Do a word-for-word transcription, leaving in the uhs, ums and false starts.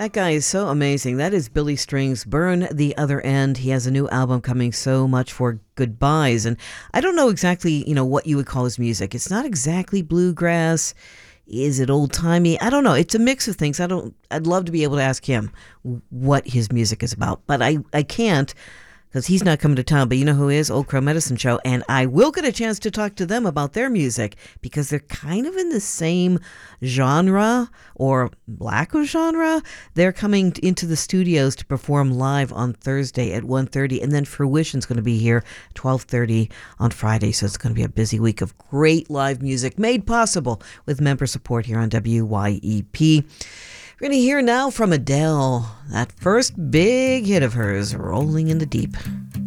That guy is so amazing. That is Billy Strings, Burn the Other End. He has a new album coming, So Much for Goodbyes. And I don't know exactly, you know, what you would call his music. It's not exactly bluegrass. Is it old-timey? I don't know. It's a mix of things. I don't, I'd love to be able to ask him what his music is about, but I, I can't because he's not coming to town. But you know who is? Old Crow Medicine Show. And I will get a chance to talk to them about their music because they're kind of in the same genre or lack of genre. They're coming into the studios to perform live on Thursday at one thirty. And then Fruition's going to be here twelve thirty on Friday. So it's going to be a busy week of great live music made possible with member support here on W Y E P. We're going to hear now from Adele, that first big hit of hers, Rolling in the Deep.